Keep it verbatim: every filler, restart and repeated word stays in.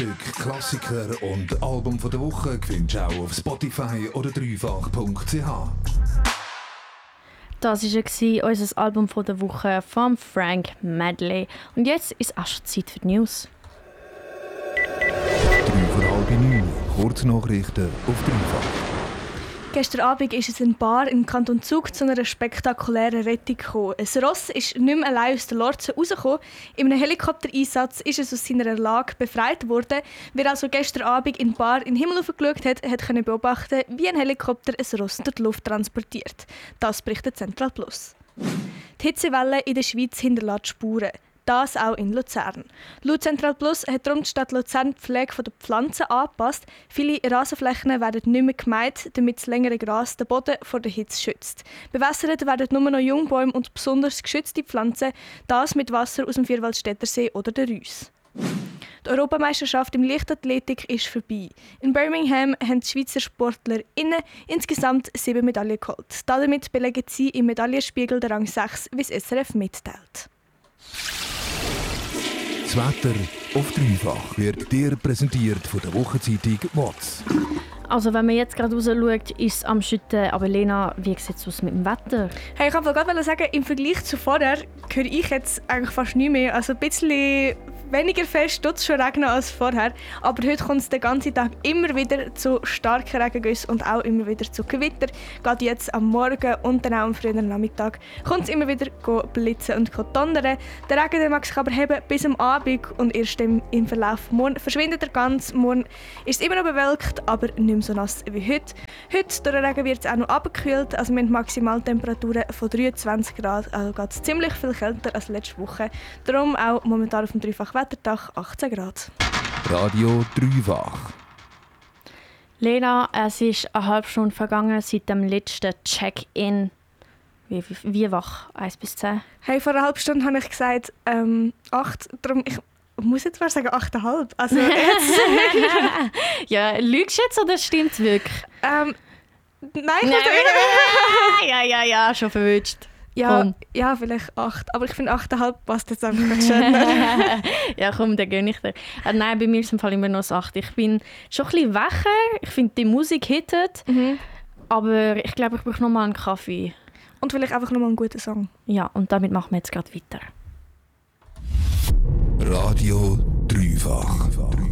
Stück, Klassiker und Album von der Woche findest du auch auf Spotify oder dreifach punkt c h. Das war unser Album von der Woche von Frank Medley. Und jetzt ist auch schon Zeit für die News. Drei vor halb neun, Kurznachrichten auf dreifach. Gestern Abend ist es in Bar im Kanton Zug zu einer spektakulären Rettung gekommen. Ein Ross ist nicht mehr allein aus der Lorze rausgekommen. In einem Helikoptereinsatz ist es aus seiner Lage befreit worden. Wer also gestern Abend in Bar in den Himmel geschaut hat, hat können beobachten, wie ein Helikopter ein Ross durch die Luft transportiert. Das berichtet Central Plus. Die Hitzewelle in der Schweiz hinterlässt Spuren. Das auch in Luzern. Laut Central Plus hat darum die Stadt Luzern die Pflege der Pflanzen angepasst. Viele Rasenflächen werden nicht mehr gemäht, damit das längere Gras den Boden vor der Hitze schützt. Bewässert werden nur noch Jungbäume und besonders geschützte Pflanzen, das mit Wasser aus dem Vierwaldstättersee oder der Reuss. Die Europameisterschaft im Leichtathletik ist vorbei. In Birmingham haben die Schweizer SportlerInnen insgesamt sieben Medaillen geholt. Damit belegen sie im Medaillenspiegel den Rang sechs, wie das S R F mitteilt. Das Wetter auf dreifach wird dir präsentiert von der Wochenzeitung «Watz». Also wenn man jetzt gerade raus schaut, ist es am Schütten. Aber Lena, wie sieht es aus mit dem Wetter? Hey, ich wollte gerade sagen, im Vergleich zu vorher höre ich jetzt eigentlich fast nicht mehr. Also ein bisschen weniger fest tut es schon regnen als vorher. Aber heute kommt es den ganzen Tag immer wieder zu starken Regengüssen und auch immer wieder zu Gewitter. Gerade jetzt am Morgen und dann auch am frühen Nachmittag kommt es immer wieder blitzen und donnern. Der Regen mag sich aber heben bis am Abend und erst im, im Verlauf morgen verschwindet er ganz. Morgen ist es immer noch bewölkt, aber nicht mehr so nass wie heute. Heute durch den Regen wird es auch noch abgekühlt. Also wir haben Maximaltemperaturen von dreiundzwanzig Grad. Also geht es ziemlich viel kälter als letzte Woche. Darum auch momentan auf dem Dreifach Wetterdach achtzehn Grad. Radio dreifach. Lena, es ist eine halbe Stunde vergangen seit dem letzten Check-in. Wie, wie, wie wach? eins bis zehn? Hey, vor einer halben Stunde habe ich gesagt ähm, acht. Darum, ich muss jetzt mal sagen acht Komma fünf. Also jetzt. Ja, lügst du jetzt oder stimmt es wirklich? Ähm, nein, ich Nein. muss Ja, ja, ja, schon verwünscht. ja, Komm. ja, vielleicht acht. Aber ich finde acht Komma fünf passt jetzt einfach nicht schöner. Ja, komm, dann gönn ich dir. Äh, nein, bei mir ist es im Fall immer noch das acht. Ich bin schon ein bisschen wacher. Ich finde, die Musik hittet. Mhm. Aber ich glaube, ich brauche noch mal einen Kaffee. Und vielleicht einfach nochmal einen guten Song. Ja, und damit machen wir jetzt gerade weiter. Radio dreifach.